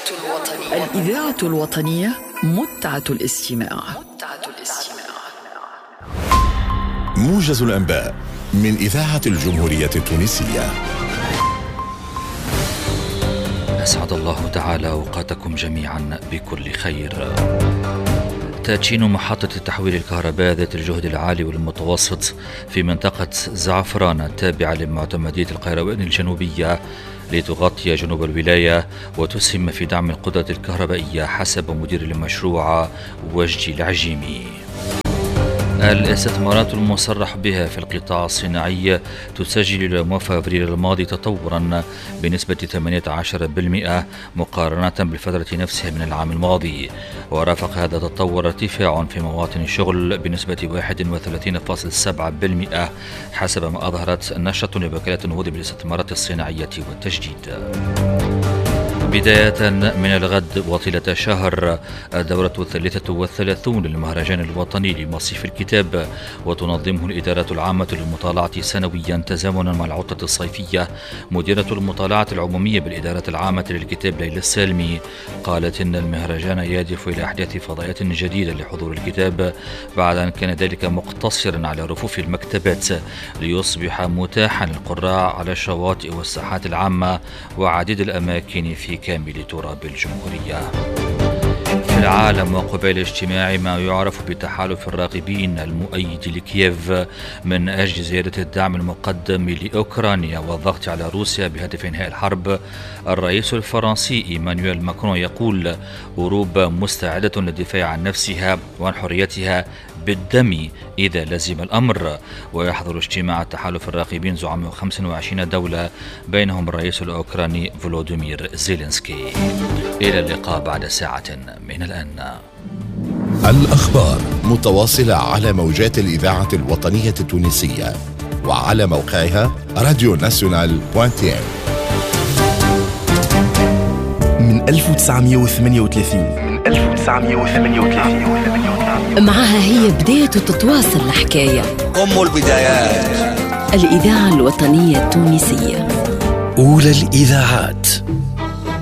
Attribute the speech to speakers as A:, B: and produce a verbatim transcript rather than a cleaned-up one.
A: الوطنية. الإذاعة الوطنية متعة الاستماع. متعة الاستماع.
B: موجز الأنباء من إذاعة الجمهورية التونسية.
C: أسعد الله تعالى أوقاتكم جميعا بكل خير. تدشين محطة تحويل الكهرباء ذات الجهد العالي والمتوسط في منطقة زعفران التابعة لمعتمدية القيروان الجنوبية لتغطي جنوب الولاية وتسهم في دعم القدرة الكهربائية حسب مدير المشروع وجدي العجيمي. الاستثمارات المصرح بها في القطاع الصناعي تسجل يوم فبراير الماضي تطورا بنسبة ثمانية عشر بالمئة مقارنة بالفترة نفسها من العام الماضي، ورافق هذا التطور ارتفاع في مواطن الشغل بنسبة واحد وثلاثين فاصلة سبعة بالمئة حسب ما أظهرت نشرة لوكالة النهوض بالاستثمارات الصناعية والتجديد. بداية من الغد وطيلة شهر الدورة الثالثة والثلاثون للمهرجان الوطني لمصيف الكتاب، وتنظمه الإدارة العامة للمطالعة سنويا تزامنا مع العطلة الصيفية. مديرة المطالعة العمومية بالإدارة العامة للكتاب ليلى السالمي قالت إن المهرجان يهدف إلى إحداث فضايات جديدة لحضور الكتاب بعد أن كان ذلك مقتصرا على رفوف المكتبات، ليصبح متاحا للقراء على الشواطئ والساحات العامة وعديد الأماكن في كامل تراب الجمهورية. في العالم وقبيل اجتماع ما يعرف بتحالف الراغبين المؤيد لكييف من أجل زيادة الدعم المقدم لأوكرانيا والضغط على روسيا بهدف إنهاء الحرب، الرئيس الفرنسي إيمانويل ماكرون يقول أوروبا مستعدة للدفاع عن نفسها وعن حريتها بالدم إذا لزم الأمر. ويحضر اجتماع تحالف الراغبين زعماء خمس وعشرين دولة بينهم الرئيس الأوكراني فولوديمير زيلينسكي. إلى اللقاء بعد ساعة من الآن.
B: الأخبار متواصلة على موجات الإذاعة الوطنية التونسية وعلى موقعها راديو ناسيونال دوت ام.
D: من ألف وتسعمئة وثمانية وثلاثين من ألف وتسعمئة وثمانية وثلاثين
E: معها هي بداية تتواصل الحكاية،
F: أم البدايات.
E: الإذاعة الوطنية التونسية،
D: أولى الإذاعات.